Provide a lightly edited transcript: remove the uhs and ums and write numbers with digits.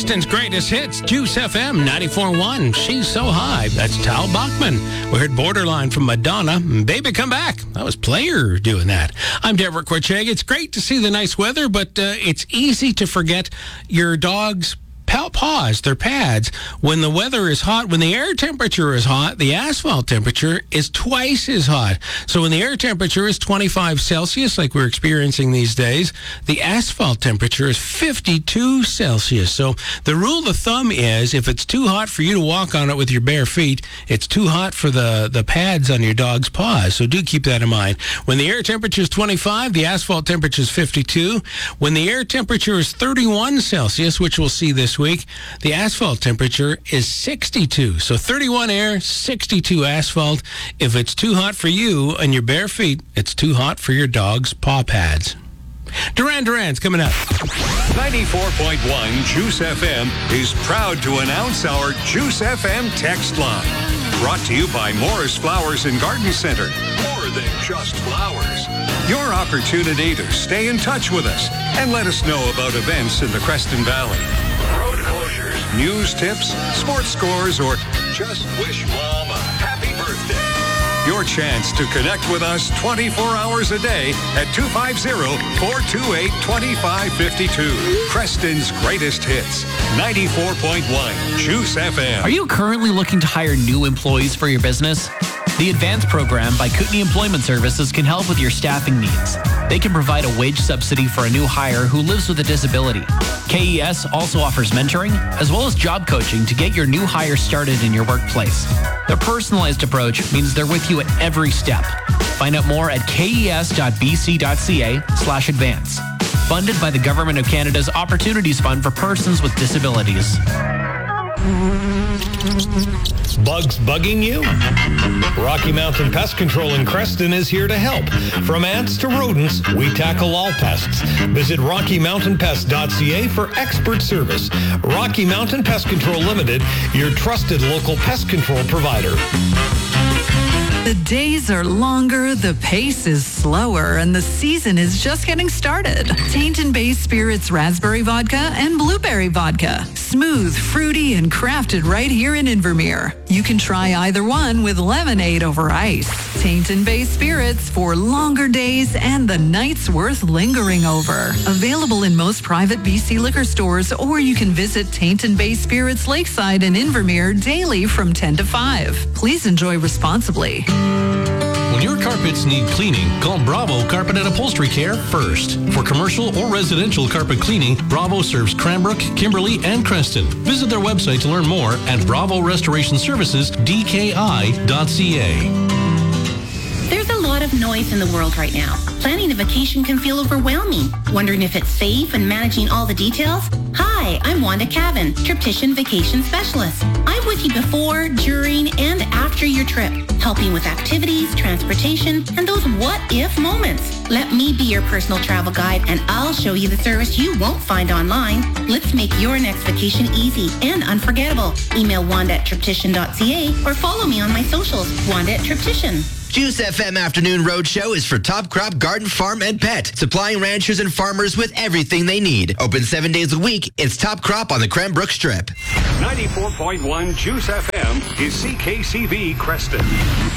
Creston's greatest hits, Juice FM 94.1. She's so high. That's Tal Bachman. We heard Borderline from Madonna. Baby, come back. That was Player doing that. I'm Deborah Corcheg. It's great to see the nice weather, but it's easy to forget your dog's paws, their pads. When the weather is hot, when the air temperature is hot, the asphalt temperature is twice as hot. So when the air temperature is 25 Celsius, like we're experiencing these days, the asphalt temperature is 52 Celsius. So the rule of thumb is if it's too hot for you to walk on it with your bare feet, it's too hot for the pads on your dog's paws. So do keep that in mind. When the air temperature is 25, the asphalt temperature is 52. When the air temperature is 31 Celsius, which we'll see this week, the asphalt temperature is 62. So 31 air, 62 asphalt. If it's too hot for you and your bare feet, it's too hot for your dog's paw pads. Duran Duran's coming up. 94.1 Juice FM is proud to announce our Juice FM text line. Brought to you by Morris Flowers and Garden Center. More than just flowers. Your opportunity to stay in touch with us and let us know about events in the Creston Valley. Road closures, news tips, sports scores, or just wish Mom a happy birthday. Your chance to connect with us 24 hours a day at 250-428-2552. Creston's greatest hits, 94.1 Juice FM. Are you currently looking to hire new employees for your business? The Advance program by Kootenai Employment Services can help with your staffing needs. They can provide a wage subsidy for a new hire who lives with a disability. KES also offers mentoring as well as job coaching to get your new hire started in your workplace. Their personalized approach means they're with you at every step. Find out more at kes.bc.ca/advance. Funded by the Government of Canada's Opportunities Fund for Persons with Disabilities. Bugs bugging you? Rocky Mountain Pest Control in Creston is here to help. From ants to rodents, we tackle all pests. Visit RockyMountainPest.ca for expert service. Rocky Mountain Pest Control Limited, your trusted local pest control provider. The days are longer, the pace is slower, and the season is just getting started. Tainton Bay Spirits Raspberry Vodka and Blueberry Vodka. Smooth, fruity, and crafted right here in Invermere. You can try either one with lemonade over ice. Tainton Bay Spirits for longer days and the nights worth lingering over. Available in most private BC liquor stores, or you can visit Tainton Bay Spirits Lakeside in Invermere daily from 10 to 5. Please enjoy responsibly. When your carpets need cleaning, call Bravo Carpet and Upholstery Care first. For commercial or residential carpet cleaning, Bravo serves Cranbrook, Kimberley, and Creston. Visit their website to learn more at Bravo Restoration Services, DKI.ca. There's a lot of noise in the world right now. Planning a vacation can feel overwhelming. Wondering if it's safe and managing all the details? Hi, I'm Wanda Cavan, Triptician Vacation Specialist. I'm with you before, during, and after your trip, helping with activities, transportation, and those what-if moments. Let me be your personal travel guide, and I'll show you the service you won't find online. Let's make your next vacation easy and unforgettable. Email wanda@triptician.ca or follow me on my socials, Wanda at Triptician. Juice FM Afternoon Roadshow is for Top Crop Garden, Farm, and Pet, supplying ranchers and farmers with everything they need. Open 7 days a week. It's Top Crop on the Cranbrook Strip. 94.1 Juice FM is CKCV Creston.